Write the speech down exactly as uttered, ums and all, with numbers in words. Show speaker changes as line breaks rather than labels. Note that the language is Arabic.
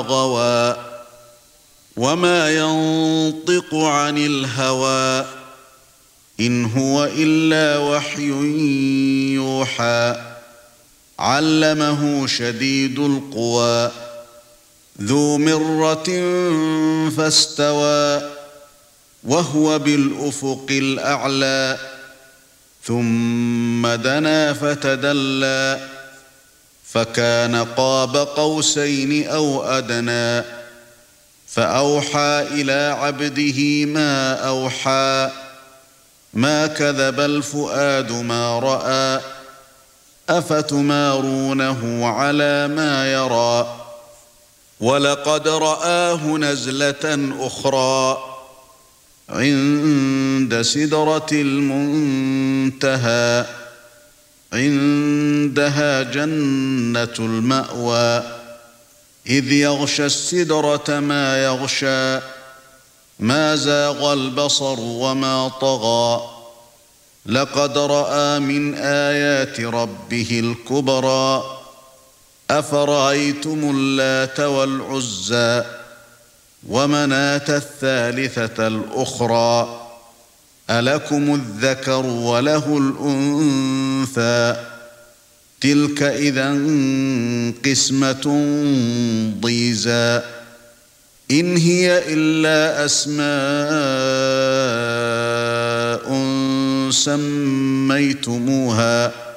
غوى وما ينطق عن الهوى إن هو إلا وحي يوحى علمه شديد القوى ذو مرة فاستوى وهو بالأفق الأعلى ثم دنا فتدلى فكان قاب قوسين أو أدنى فأوحى إلى عبده ما أوحى ما كذب الفؤاد ما رأى أفتمارونه على ما يرى ولقد رآه نزلة أخرى عند سدرة المنتهى عندها جنة المأوى إذ يغشى السدرة ما يغشى ما زاغ البصر وما طغى لقد رأى من آيات ربه الكبرى أفرأيتم اللات والعزى ومناة الثالثة الأخرى ألكم الذكر وله الأنثى تلك إذا قسمة ضيزى إن هي إلا أسماء سميتموها